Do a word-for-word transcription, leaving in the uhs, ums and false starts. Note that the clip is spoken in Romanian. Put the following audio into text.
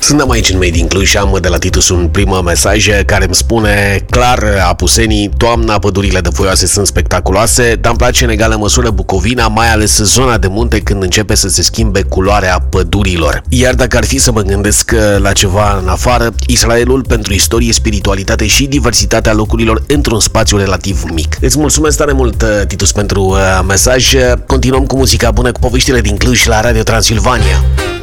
Suntem aici în Made in Cluj și am de la Titus un prim mesaj care îmi spune clar, apusenii, toamna, pădurile de foioase sunt spectaculoase, dar îmi place în egală măsură Bucovina, mai ales zona de munte când începe să se schimbe culoarea pădurilor. Iar dacă ar fi să mă gândesc la ceva în afară, Israelul pentru istorie, spiritualitate și diversitatea locurilor într-un spațiu relativ mic. Îți mulțumesc tare mult, Titus, pentru mesaj. Continuăm cu muzica bună, cu poveștile din Cluj la Radio Transilvania.